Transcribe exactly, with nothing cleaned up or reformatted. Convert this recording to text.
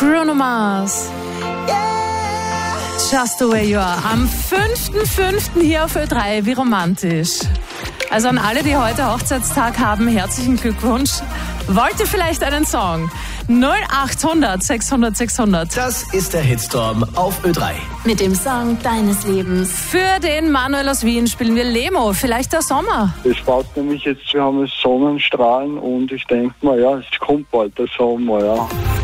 Bruno Mars. Just the way you are. Am fünften fünften hier auf Ö drei. Wie romantisch. Also an alle, die heute Hochzeitstag haben, herzlichen Glückwunsch. Wollt ihr vielleicht einen Song? null achthundert sechshundert sechshundert. Das ist der Hitstorm auf Ö drei. Mit dem Song deines Lebens. Für den Manuel aus Wien spielen wir Lemo. Vielleicht der Sommer. Es passt nämlich jetzt, wir haben Sonnenstrahlen und ich denke mal, ja, es kommt bald der Sommer, ja.